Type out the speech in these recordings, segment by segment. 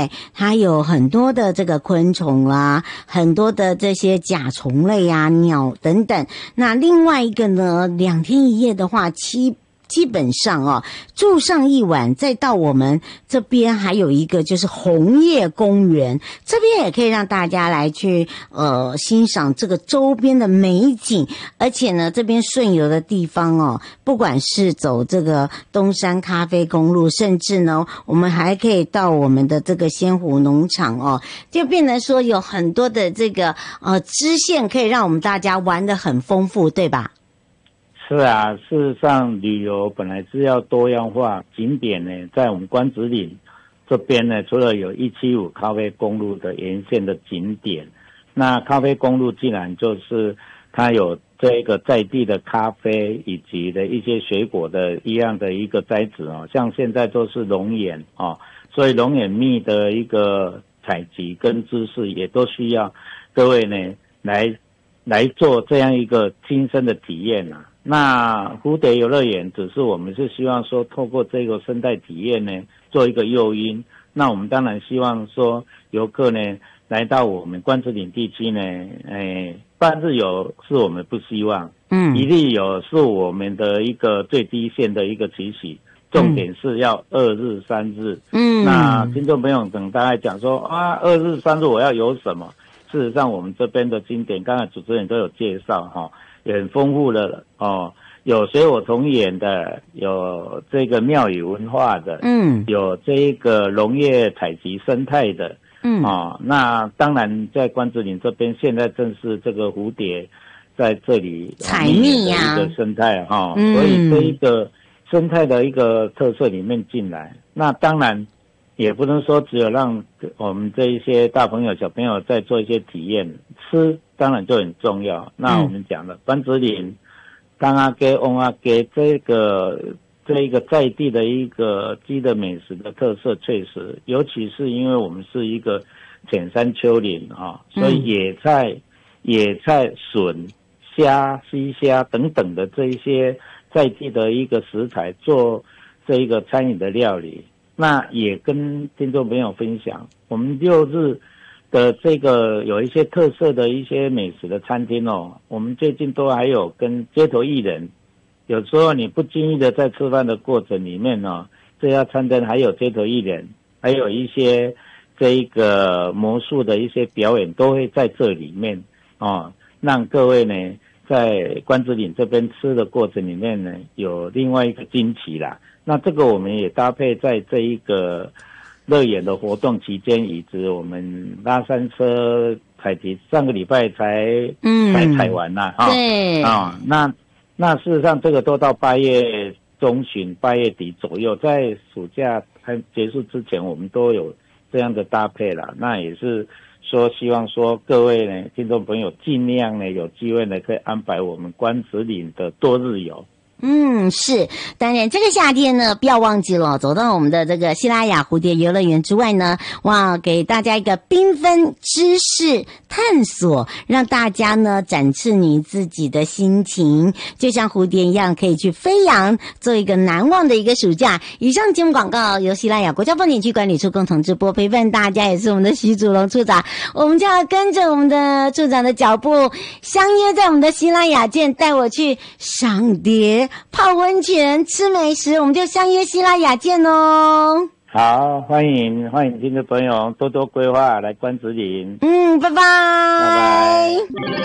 对？它有很多的这个昆虫啊，很多的这些甲虫类啊、鸟等等。那另外一个呢，2天1夜的话，基本上住上一晚，再到我们这边还有一个就是红叶公园，这边也可以让大家来去欣赏这个周边的美景，而且呢这边顺游的地方不管是走这个东山咖啡公路，甚至呢我们还可以到我们的这个仙湖农场就变成说有很多的这个支线可以让我们大家玩得很丰富，对吧？ 是啊，事实上旅游本来是要多样化，景点呢在我们关子岭这边呢，除了有175咖啡公路的沿线的景点，那咖啡公路既然就是它有这个在地的咖啡以及的一些水果的一样的一个栽植像现在都是龙眼所以龙眼蜜的一个采集跟知识也都需要各位呢来做这样一个亲身的体验啊。那蝴蝶游乐园只是我们是希望说透过这个生态体验呢做一个诱因，那我们当然希望说游客呢来到我们关子岭地区呢半日游是我们不希望一日游是我们的一个最低线的一个期许，重点是要2日3日那听众朋友等大概讲说2日3日我要游什么，事实上我们这边的经典刚才主持人都有介绍也很丰富的有水火同源的，有这个庙宇文化的有这个农业采集生态的那当然在关子岭这边现在正是这个蝴蝶在这里采蜜呀一个生态所以这一个生态的一个特色里面进来，那当然也不能说只有让我们这一些大朋友小朋友在做一些体验，吃当然就很重要。那我们讲了关子岭干阿给翁阿给这一个在地的一个鸡的美食的特色，确实尤其是因为我们是一个浅山丘陵所以野菜笋虾西虾等等的这一些在地的一个食材做这一个餐饮的料理，那也跟听众朋友分享我们6日的这个有一些特色的一些美食的餐厅我们最近都还有跟街头艺人，有时候你不经意的在吃饭的过程里面这家餐厅还有街头艺人，还有一些这一个魔术的一些表演都会在这里面让各位呢在关子岭这边吃的过程里面呢有另外一个惊奇啦。那这个我们也搭配在这一个乐园的活动期间，以及我们拉山车采集上个礼拜才采完啦对那事实上这个都到8月中旬8月底左右，在暑假结束之前我们都有这样的搭配啦。那也是说希望说各位呢听众朋友尽量呢有机会呢可以安排我们关子岭的多日游。 是，当然这个夏天呢不要忘记了走到我们的这个西拉雅蝴蝶游乐园之外呢，给大家一个缤纷知识探索，让大家呢展示你自己的心情，就像蝴蝶一样可以去飞扬，做一个难忘的一个暑假。以上节目广告由西拉雅国家风景区管理处共同直播，陪伴大家也是我们的徐祖龙处长，我们就要跟着我们的处长的脚步，相约在我们的西拉雅舰，带我去赏蝶泡温泉吃美食，我们就相约西拉雅见哦。 好，欢迎听众朋友多多规划来关子岭。 拜拜拜拜。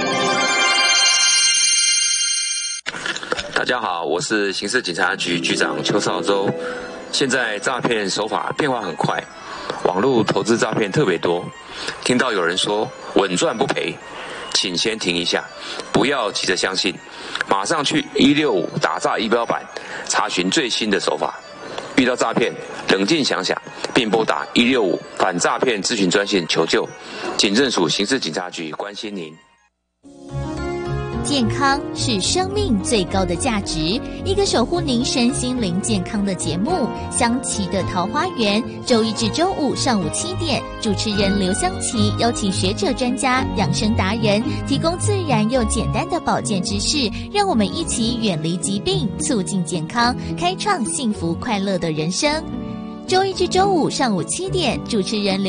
大家好，我是刑事警察局局长邱少洲。现在诈骗手法变化很快，网络投资诈骗特别多，听到有人说稳赚不赔，请先停一下，不要急着相信，马上去165打诈仪表板查询最新的手法。遇到诈骗，冷静想想，并拨打165反诈骗咨询专线求救。警政署刑事警察局关心您。 健康是生命最高的价值，一个守护您身心灵健康的节目《香琪的桃花源》，周一至周五上午7点，主持人刘香琪邀请学者专家、养生达人，提供自然又简单的保健知识，让我们一起远离疾病，促进健康，开创幸福快乐的人生。周一至周五上午7点，主持人